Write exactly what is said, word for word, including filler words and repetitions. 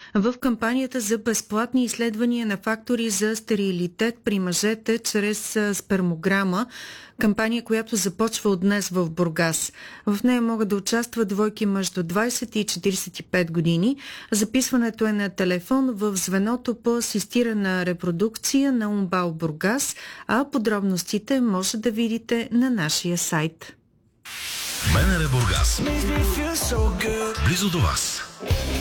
в кампанията за безплатни изследвания на фактори за стерилитет при мъжете чрез спермограма. Кампания, която започва от днес в Бургас. В нея могат да участват двойки между двайсет и четирийсет и пет години. Записването е на телефон в звеното по асистирана репродукция на УМБАЛ Бургас, а подробностите може да видите на нашия сайт. БНР Бургас. Близо до вас.